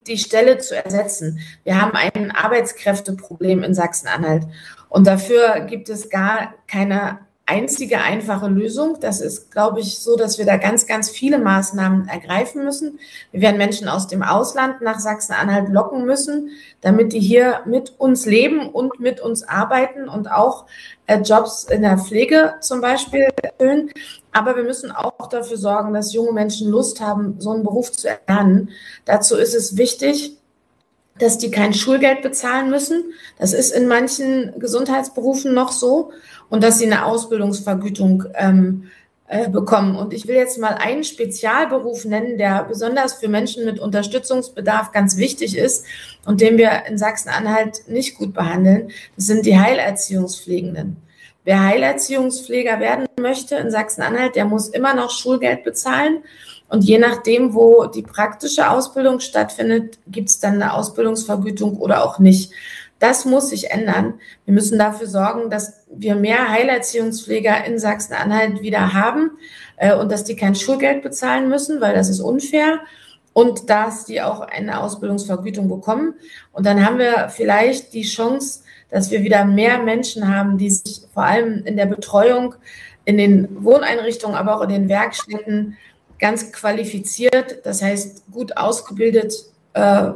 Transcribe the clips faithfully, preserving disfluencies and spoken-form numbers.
die Stelle zu ersetzen. Wir haben ein Arbeitskräfteproblem in Sachsen-Anhalt und dafür gibt es gar keine einzige einfache Lösung. Das ist, glaube ich, so, dass wir da ganz, ganz viele Maßnahmen ergreifen müssen. Wir werden Menschen aus dem Ausland nach Sachsen-Anhalt locken müssen, damit die hier mit uns leben und mit uns arbeiten und auch äh, Jobs in der Pflege zum Beispiel erfüllen. Aber wir müssen auch dafür sorgen, dass junge Menschen Lust haben, so einen Beruf zu erlernen. Dazu ist es wichtig, dass die kein Schulgeld bezahlen müssen. Das ist in manchen Gesundheitsberufen noch so. Und dass sie eine Ausbildungsvergütung ähm, äh, bekommen. Und ich will jetzt mal einen Spezialberuf nennen, der besonders für Menschen mit Unterstützungsbedarf ganz wichtig ist und den wir in Sachsen-Anhalt nicht gut behandeln. Das sind die Heilerziehungspflegenden. Wer Heilerziehungspfleger werden möchte in Sachsen-Anhalt, der muss immer noch Schulgeld bezahlen. Und je nachdem, wo die praktische Ausbildung stattfindet, gibt es dann eine Ausbildungsvergütung oder auch nicht. Das muss sich ändern. Wir müssen dafür sorgen, dass wir mehr Heilerziehungspfleger in Sachsen-Anhalt wieder haben äh, und dass die kein Schulgeld bezahlen müssen, weil das ist unfair und dass die auch eine Ausbildungsvergütung bekommen. Und dann haben wir vielleicht die Chance, dass wir wieder mehr Menschen haben, die sich vor allem in der Betreuung, in den Wohneinrichtungen, aber auch in den Werkstätten ganz qualifiziert, das heißt gut ausgebildet, äh,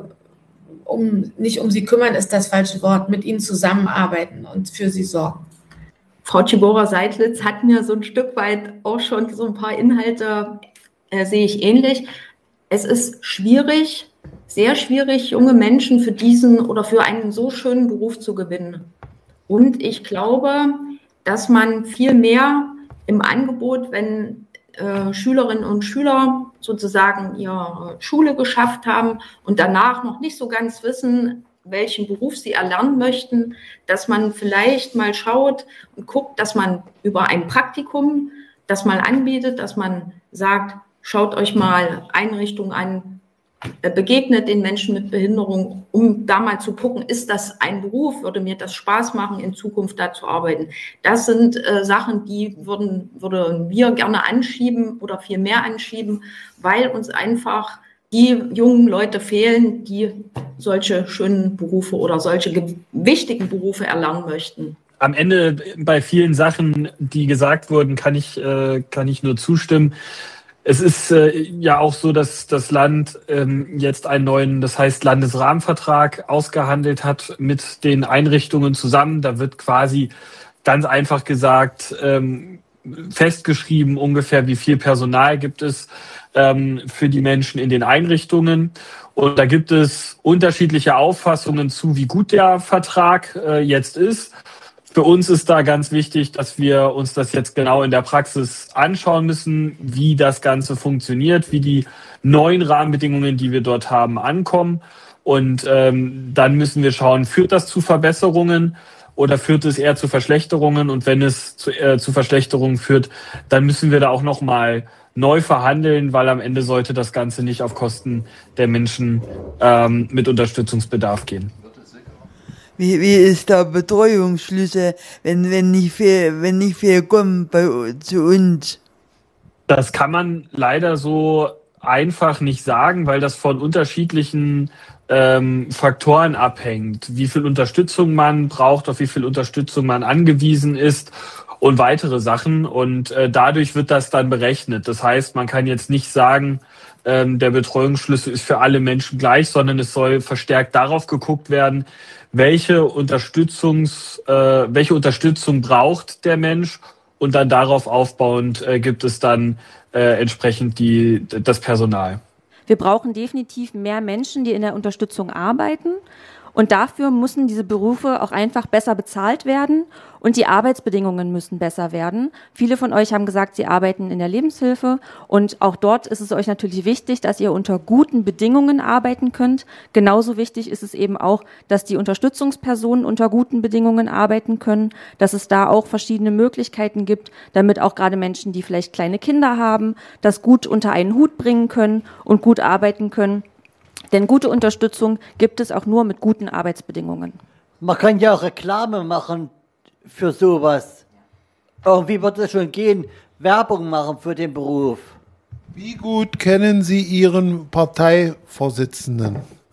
um nicht um sie kümmern, ist das falsche Wort, mit ihnen zusammenarbeiten und für sie sorgen. Frau Tschibora-Seidlitz hat mir so ein Stück weit auch schon so ein paar Inhalte, äh, sehe ich ähnlich. Es ist schwierig, sehr schwierig, junge Menschen für diesen oder für einen so schönen Beruf zu gewinnen. Und ich glaube, dass man viel mehr im Angebot, wenn äh, Schülerinnen und Schüler sozusagen ihre Schule geschafft haben und danach noch nicht so ganz wissen, welchen Beruf sie erlernen möchten, dass man vielleicht mal schaut und guckt, dass man über ein Praktikum das mal anbietet, dass man sagt, schaut euch mal Einrichtungen an, begegnet den Menschen mit Behinderung, um da mal zu gucken, ist das ein Beruf, würde mir das Spaß machen, in Zukunft da zu arbeiten. Das sind äh, Sachen, die würden, würden wir gerne anschieben oder viel mehr anschieben, weil uns einfach die jungen Leute fehlen, die solche schönen Berufe oder solche wichtigen Berufe erlernen möchten. Am Ende bei vielen Sachen, die gesagt wurden, kann ich, äh, kann ich nur zustimmen. Es ist äh, ja auch so, dass das Land ähm, jetzt einen neuen, das heißt Landesrahmenvertrag ausgehandelt hat mit den Einrichtungen zusammen. Da wird quasi ganz einfach gesagt, ähm, festgeschrieben ungefähr, wie viel Personal gibt es ähm, für die Menschen in den Einrichtungen. Und da gibt es unterschiedliche Auffassungen zu, wie gut der Vertrag äh, jetzt ist. Für uns ist da ganz wichtig, dass wir uns das jetzt genau in der Praxis anschauen müssen, wie das Ganze funktioniert, wie die neuen Rahmenbedingungen, die wir dort haben, ankommen. Und ähm, dann müssen wir schauen, führt das zu Verbesserungen oder führt es eher zu Verschlechterungen? Und wenn es zu, äh, zu Verschlechterungen führt, dann müssen wir da auch nochmal neu verhandeln, weil am Ende sollte das Ganze nicht auf Kosten der Menschen ähm, mit Unterstützungsbedarf gehen. Wie, wie ist der Betreuungsschlüssel, wenn, wenn nicht viel, wenn nicht viel kommt bei, zu uns? Das kann man leider so einfach nicht sagen, weil das von unterschiedlichen ähm, Faktoren abhängt. Wie viel Unterstützung man braucht, auf wie viel Unterstützung man angewiesen ist und weitere Sachen. Und äh, dadurch wird das dann berechnet. Das heißt, man kann jetzt nicht sagen, ähm, der Betreuungsschlüssel ist für alle Menschen gleich, sondern es soll verstärkt darauf geguckt werden, welche Unterstützungs, äh, welche Unterstützung braucht der Mensch, und dann darauf aufbauend äh, gibt es dann äh, entsprechend die, das Personal. Wir brauchen definitiv mehr Menschen, die in der Unterstützung arbeiten. Und dafür müssen diese Berufe auch einfach besser bezahlt werden und die Arbeitsbedingungen müssen besser werden. Viele von euch haben gesagt, sie arbeiten in der Lebenshilfe und auch dort ist es euch natürlich wichtig, dass ihr unter guten Bedingungen arbeiten könnt. Genauso wichtig ist es eben auch, dass die Unterstützungspersonen unter guten Bedingungen arbeiten können, dass es da auch verschiedene Möglichkeiten gibt, damit auch gerade Menschen, die vielleicht kleine Kinder haben, das gut unter einen Hut bringen können und gut arbeiten können. Denn gute Unterstützung gibt es auch nur mit guten Arbeitsbedingungen. Man kann ja auch Reklame machen für sowas. Irgendwie wird es schon gehen, Werbung machen für den Beruf. Wie gut kennen Sie Ihren Parteivorsitzenden?